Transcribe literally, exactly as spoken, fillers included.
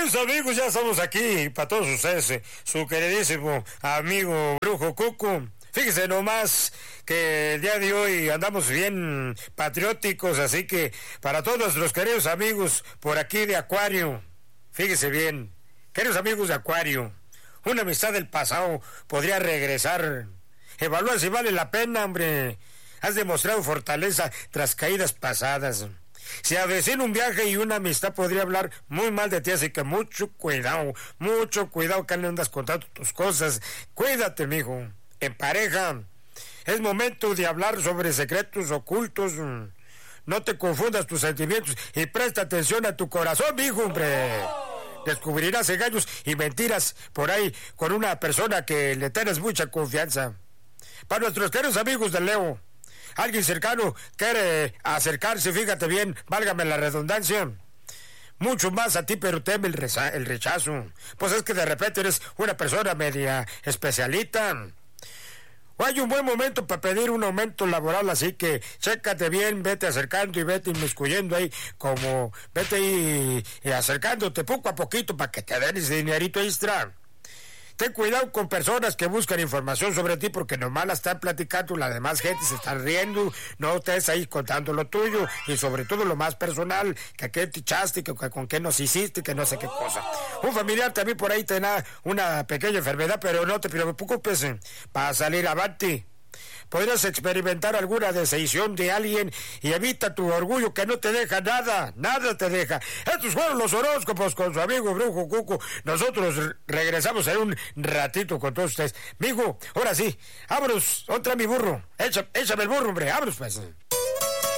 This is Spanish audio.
Queridos amigos, ya estamos aquí para todos ustedes, eh, su queridísimo amigo Brujo Cuco. Fíjense nomás que el día de hoy andamos bien patrióticos, así que para todos nuestros queridos amigos por aquí de Acuario, fíjense bien, queridos amigos de Acuario, una amistad del pasado podría regresar. Evalúa si vale la pena, hombre. Has demostrado fortaleza tras caídas pasadas. Se avecina un viaje y una amistad podría hablar muy mal de ti, así que mucho cuidado, mucho cuidado que no andas contando tus cosas. Cuídate, mijo. En pareja, es momento de hablar sobre secretos ocultos. No te confundas tus sentimientos y presta atención a tu corazón, mijo, hombre. Descubrirás engaños y mentiras por ahí con una persona que le tienes mucha confianza. Para nuestros queridos amigos de Leo, alguien cercano quiere acercarse, fíjate bien, válgame la redundancia, mucho más a ti, pero teme el, reza, el rechazo. Pues es que de repente eres una persona media especialita. O hay un buen momento para pedir un aumento laboral, así que chécate bien, vete acercando y vete inmiscuyendo ahí, como vete ahí y acercándote poco a poquito para que te den ese dinerito extra. Ten cuidado con personas que buscan información sobre ti porque nomás la están platicando, la demás gente se está riendo, no estés ahí contando lo tuyo y sobre todo lo más personal, que a qué te echaste, que, que con qué nos hiciste, que no sé qué cosa. Un familiar también por ahí tiene una pequeña enfermedad, pero no te preocupes, para salir avante. Podrías experimentar alguna decepción de alguien y evita tu orgullo que no te deja nada, nada te deja. Estos fueron los horóscopos con su amigo Brujo Cuco. Nosotros regresamos en un ratito con todos ustedes. Mijo, ahora sí, abros, otra mi burro. Échame, échame el burro, hombre, abros pues.